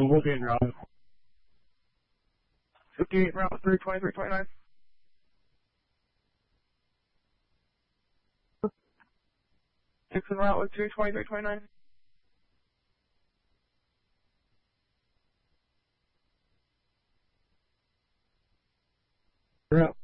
We'll be in route. 58 route 320, 329. Dixon route with 220, 329. Route.